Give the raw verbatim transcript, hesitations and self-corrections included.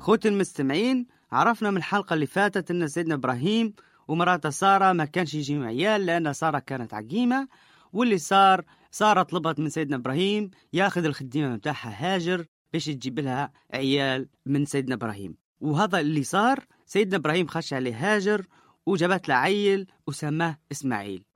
خوت المستمعين، عرفنا من الحلقة اللي فاتت أن سيدنا إبراهيم ومراته سارة ما كانش يجيهم عيال لأن سارة كانت عقيمة. واللي صار سارة طلبت من سيدنا إبراهيم ياخذ الخديمة متاعها هاجر باش تجيب لها عيال من سيدنا إبراهيم. وهذا اللي صار، سيدنا إبراهيم خش عليه هاجر وجابت له عيل وسماه إسماعيل.